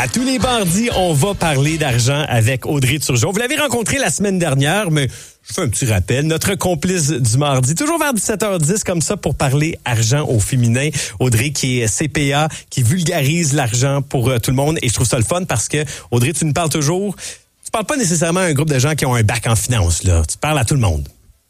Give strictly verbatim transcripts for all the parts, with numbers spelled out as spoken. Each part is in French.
À tous les mardis, on va parler d'argent avec Audrey Turgeon. Vous l'avez rencontrée la semaine dernière, mais je fais un petit rappel. Notre complice du mardi, toujours vers dix-sept heures dix comme ça pour parler argent au féminin. Audrey qui est C P A, qui vulgarise l'argent pour euh, tout le monde. Et je trouve ça le fun parce que, Audrey, tu nous parles toujours... Tu parles pas nécessairement à un groupe de gens qui ont un bac en finance, là. Tu parles à tout le monde.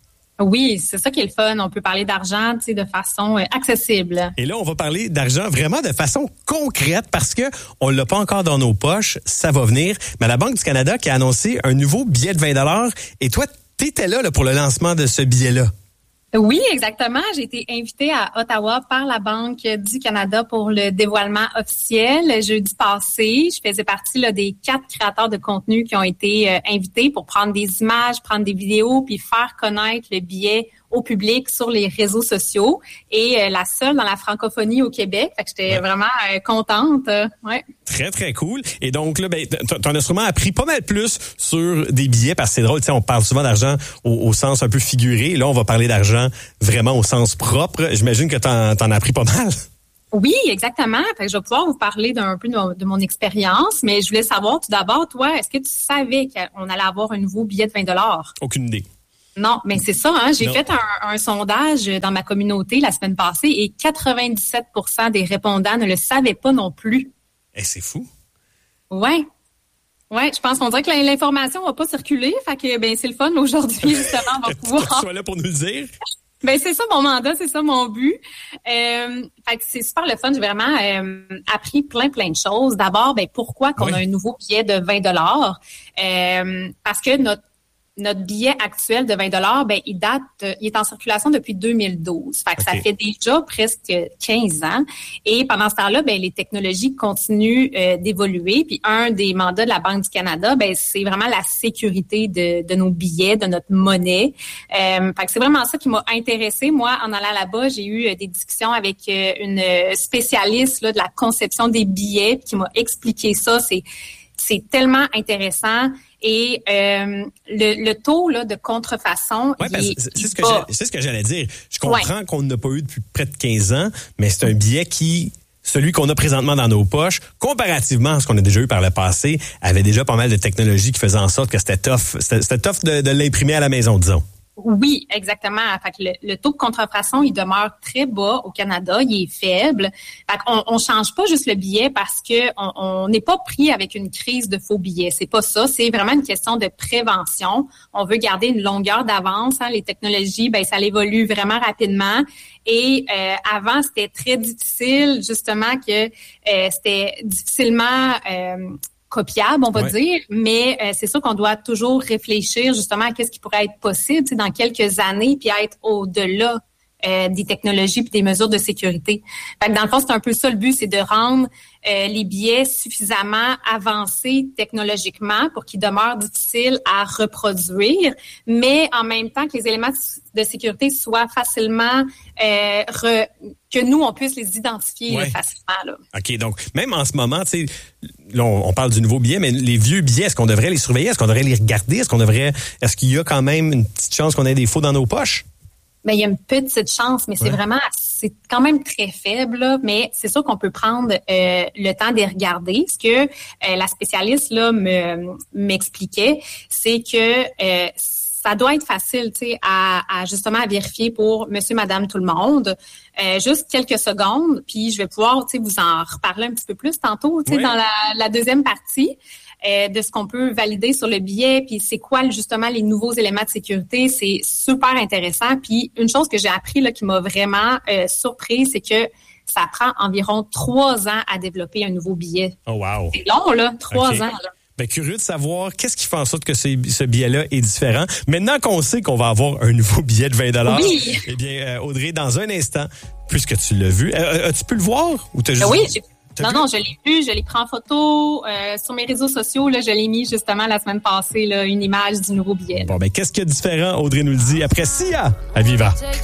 Oui, c'est ça qui est le fun. On peut parler d'argent, tu sais, de façon euh, accessible. Et là, on va parler d'argent vraiment de façon concrète parce que on l'a pas encore dans nos poches. Ça va venir. Mais la Banque du Canada qui a annoncé un nouveau billet de vingt dollars. Et toi, t'étais là, là pour le lancement de ce billet-là. Oui, exactement. J'ai été invitée à Ottawa par la Banque du Canada pour le dévoilement officiel jeudi passé. Je faisais partie là, des quatre créateurs de contenu qui ont été euh, invités pour prendre des images, prendre des vidéos, puis faire connaître le billet au public sur les réseaux sociaux. Et euh, la seule dans la francophonie au Québec. Fait que j'étais ouais. vraiment euh, contente. Euh, ouais. Très, très cool. Et donc, là, ben, t'en as sûrement appris pas mal plus sur des billets parce que c'est drôle, tu sais, on parle souvent d'argent au, au sens un peu figuré. Là, on va parler d'argent vraiment au sens propre. J'imagine que t'en, t'en as appris pas mal. Oui, exactement. Fait que je vais pouvoir vous parler d'un peu de mon, de mon expérience, mais je voulais savoir tout d'abord, toi, est-ce que tu savais qu'on allait avoir un nouveau billet de vingt dollars? Aucune idée. Non, mais c'est ça, hein. J'ai non. fait un, un sondage dans ma communauté la semaine passée et quatre-vingt-dix-sept pour cent des répondants ne le savaient pas non plus. Eh, c'est fou. Ouais. Ouais, je pense qu'on dirait que l'information va pas circuler, fait que ben c'est le fun aujourd'hui justement, on va pouvoir. Que tu sois là pour nous le dire. Ben c'est ça mon mandat, c'est ça mon but. Euh, fait que c'est super le fun, j'ai vraiment euh, appris plein plein de choses. D'abord, ben pourquoi qu'on oui. a un nouveau billet de vingt dollars euh, parce que notre Notre billet actuel de vingt dollars, ben il date, il est en circulation depuis deux mille douze. Fait que okay. ça fait déjà presque quinze ans. Et pendant ce temps-là, ben les technologies continuent euh, d'évoluer. Puis un des mandats de la Banque du Canada, ben c'est vraiment la sécurité de, de nos billets, de notre monnaie. Euh, fait que c'est vraiment ça qui m'a intéressée. Moi, en allant là-bas, j'ai eu des discussions avec une spécialiste là, de la conception des billets qui m'a expliqué ça. C'est c'est tellement intéressant. Et euh, le, le taux là, de contrefaçon, ouais, il est, c'est, c'est, ce que c'est ce que j'allais dire. Je comprends ouais. qu'on n'a pas eu depuis près de quinze ans, mais c'est un billet qui, celui qu'on a présentement dans nos poches, comparativement à ce qu'on a déjà eu par le passé, avait déjà pas mal de technologies qui faisaient en sorte que c'était tough, c'était, c'était tough de, de l'imprimer à la maison, disons. Oui, exactement. Fait que le, le taux de contrefaçon, il demeure très bas au Canada, il est faible. Fait qu'on on change pas juste le billet parce que on n'est pas pris avec une crise de faux billets. C'est pas ça. C'est vraiment une question de prévention. On veut garder une longueur d'avance. Hein. Les technologies, ben ça évolue vraiment rapidement. Et euh, avant, c'était très difficile, justement, que euh, c'était difficilement euh, copiable, on va ouais. dire, mais euh, c'est sûr qu'on doit toujours réfléchir justement à qu'est-ce qui pourrait être possible, tu sais, dans quelques années, puis être au-delà euh, des technologies puis des mesures de sécurité. Fait que dans le fond, c'est un peu ça le but, c'est de rendre euh, les billets suffisamment avancés technologiquement pour qu'ils demeurent difficiles à reproduire, mais en même temps que les éléments de sécurité soient facilement euh, re, que nous, on puisse les identifier ouais. facilement. Là. OK, donc même en ce moment, tu sais, là, on, on parle du nouveau billet, mais les vieux billets, est-ce qu'on devrait les surveiller? Est-ce qu'on devrait les regarder? Est-ce qu'on devrait, est-ce qu'il y a quand même une petite chance qu'on ait des faux dans nos poches? Ben, il y a une petite chance, mais c'est ouais. vraiment, c'est quand même très faible, là, mais c'est sûr qu'on peut prendre euh, le temps de les regarder. Ce que euh, la spécialiste là me m'expliquait, c'est que euh, ça doit être facile, tu sais, à, à justement à vérifier pour monsieur, madame, tout le monde. Euh, juste quelques secondes, puis je vais pouvoir, tu sais, vous en reparler un petit peu plus tantôt, tu sais, oui. dans la, la deuxième partie. Euh, de ce qu'on peut valider sur le billet, puis c'est quoi justement les nouveaux éléments de sécurité, c'est super intéressant. Puis une chose que j'ai appris là qui m'a vraiment euh, surprise, c'est que ça prend environ trois ans à développer un nouveau billet. Oh wow! C'est long là, trois okay. ans. Là. Ben, curieux de savoir qu'est-ce qui fait en sorte que ce, ce billet-là est différent. Maintenant qu'on sait qu'on va avoir un nouveau billet de vingt dollars, oui. eh bien euh, Audrey, dans un instant, puisque tu l'as vu, euh, as-tu pu le voir ou t'as juste... Oui, j'ai Non, vu? non, je l'ai vu, je l'ai pris en photo. Euh, sur mes réseaux sociaux, là, je l'ai mis justement la semaine passée, là, une image du nouveau billet. Là. Bon, ben, qu'est-ce qu'il y a de différent? Audrey nous le dit après Sia à Viva.